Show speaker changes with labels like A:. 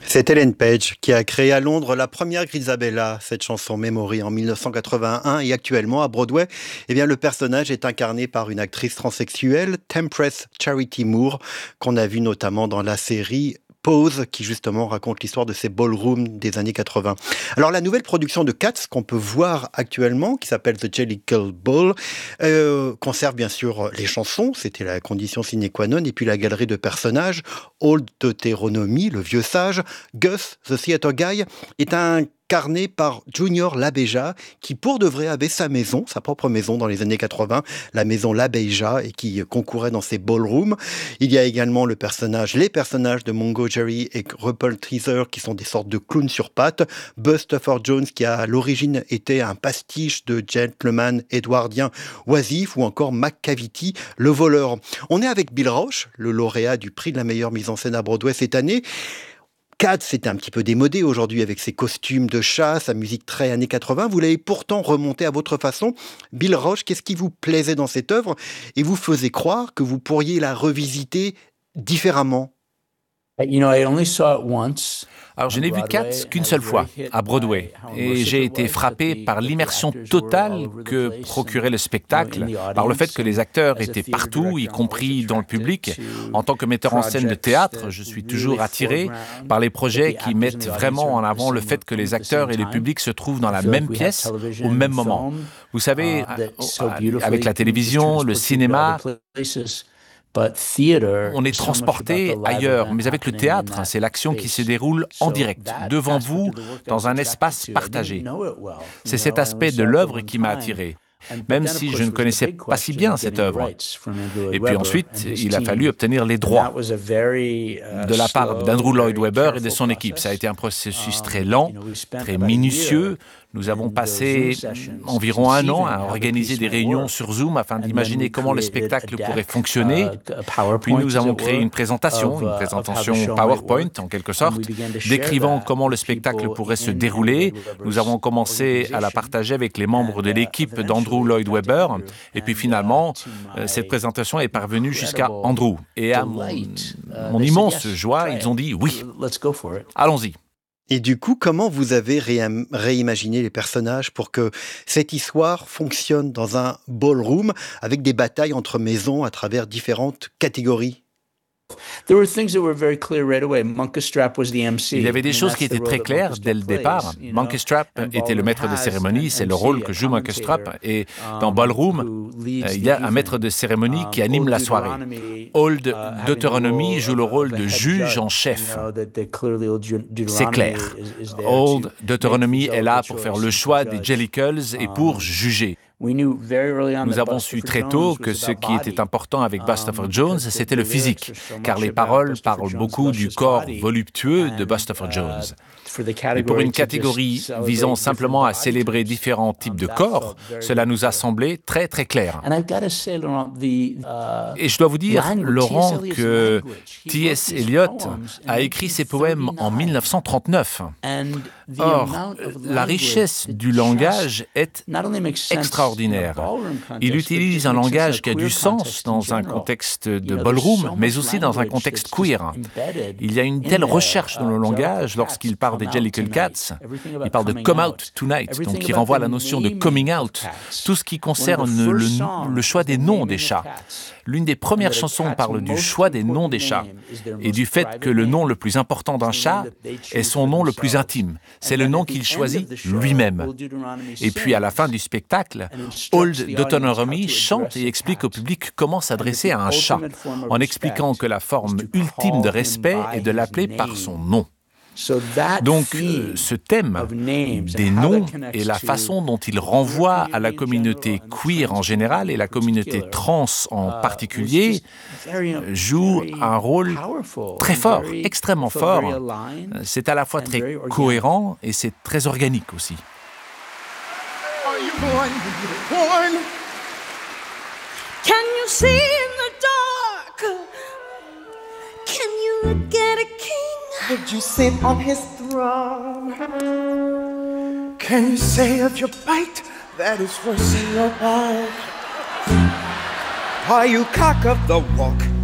A: C'est Ellen Page qui a créé à Londres la première Grisabella, cette chanson Memory en 1981, et actuellement à Broadway, eh bien, le personnage est incarné par une actrice transsexuelle, Temptress Charity Moore, qu'on a vu notamment dans la série Pose, qui justement raconte l'histoire de ces ballrooms des années 80. Alors la nouvelle production de Cats qu'on peut voir actuellement, qui s'appelle The Jellicle Ball, conserve bien sûr les chansons, c'était la condition sine qua non, et puis la galerie de personnages. Old Deutéronomie, le vieux sage, Gus, The Theater Guy, est incarné par Junior LaBeija, qui pour de vrai avait sa maison, sa propre maison dans les années 80, la maison LaBeija, et qui concourait dans ces ballrooms. Il y a également les personnages de Mongo Jerry et Rupert Teaser, qui sont des sortes de clowns sur pattes. Buzz Stuffer Jones, qui à l'origine était un pastiche de gentleman édouardien oisif, ou encore Mac Cavity, le voleur. On est avec Bill Rauch, le lauréat du prix de la meilleure mise en scène à Broadway cette année. Cats, c'est un petit peu démodé aujourd'hui avec ses costumes de chat, sa musique très années 80. Vous l'avez pourtant remonté à votre façon. Bill Rauch, qu'est-ce qui vous plaisait dans cette œuvre et vous faisait croire que vous pourriez la revisiter différemment?
B: Alors, je n'ai vu Cats qu'une seule fois, à Broadway, et j'ai été frappé par l'immersion totale que procurait le spectacle, par le fait que les acteurs étaient partout, y compris dans le public. En tant que metteur en scène de théâtre, je suis toujours attiré par les projets qui mettent vraiment en avant le fait que les acteurs et le public se trouvent dans la même pièce au même moment. Vous savez, avec la télévision, le cinéma, on est transporté ailleurs, mais avec le théâtre, c'est l'action qui se déroule en direct, devant vous, dans un espace partagé. C'est cet aspect de l'œuvre qui m'a attiré, même si je ne connaissais pas si bien cette œuvre. Et puis ensuite, il a fallu obtenir les droits de la part d'Andrew Lloyd Webber et de son équipe. Ça a été un processus très lent, très minutieux. Nous avons passé environ 1 an à organiser des réunions sur Zoom afin d'imaginer comment le spectacle pourrait fonctionner. Puis nous avons créé une présentation PowerPoint en quelque sorte, décrivant comment le spectacle pourrait se dérouler. Nous avons commencé à la partager avec les membres de l'équipe d'Andrew Lloyd Webber. Et puis finalement, cette présentation est parvenue jusqu'à Andrew. Et à mon immense joie, ils ont dit oui, allons-y.
A: Et du coup, comment vous avez réimaginé les personnages pour que cette histoire fonctionne dans un ballroom avec des batailles entre maisons à travers différentes catégories?
B: Il y avait des choses qui étaient très claires dès le départ. Monkey Strap était le maître de cérémonie, c'est le rôle que joue Monkey Strap. Et dans Ballroom, il y a un maître de cérémonie qui anime la soirée. Old Deutéronomie joue le rôle de juge en chef. C'est clair. Old Deutéronomie est là pour faire le choix des Jellicles et pour juger. Nous avons su très tôt que ce qui était important avec Buzz Stuffer Jones, c'était le physique, car les paroles parlent beaucoup du corps voluptueux de Buzz Stuffer Jones. Et pour une catégorie visant simplement à célébrer différents types de corps, cela nous a semblé très très clair. Et je dois vous dire, Laurent, que T.S. Eliot a écrit ses poèmes en 1939. Or, la richesse du langage est extraordinaire. Il utilise un langage qui a du sens dans un contexte de ballroom, mais aussi dans un contexte queer. Il y a une telle recherche dans le langage lorsqu'il parle des Jellicle Cats. Il parle de « come out tonight », donc qui renvoie à la notion de « coming out », tout ce qui concerne le choix des noms des chats. L'une des premières chansons parle du choix des noms des chats et du fait que le nom le plus important d'un chat est son nom le plus intime. C'est le nom qu'il choisit lui-même. Et puis à la fin du spectacle, Old Deutéronomie chante et explique au public comment s'adresser à un chat, en expliquant que la forme ultime de respect est de l'appeler par son nom. Donc, ce thème des noms et la façon dont il renvoie à la communauté queer en général et la communauté trans en particulier joue un rôle très fort, extrêmement fort. C'est à la fois très cohérent et c'est très organique aussi.
C: Are you born? Can you see in the dark? Can you look at a king? Would you sit on his throne? Can you say of your bite that is worse than your bite? Are you cock of the walk?